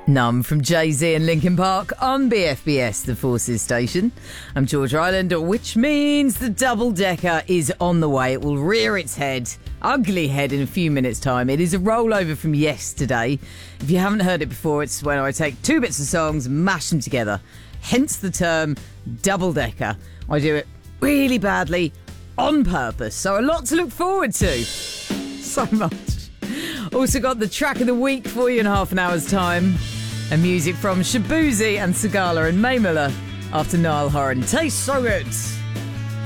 Numb from Jay-Z and Linkin Park on BFBS, the Forces station. I'm George Island, which means the double-decker is on the way. It will rear its head, ugly head, in a few minutes' time. It is a rollover from yesterday. If you haven't heard it before, it's when I take two bits of songs, mash them together. Hence the term double-decker. I do it really badly, on purpose. So a lot to look forward to. So much. Also got the track of the week for you in half an hour's time. And music from Shaboozey and Sigala and May Miller after Niall Horan. Tastes so good.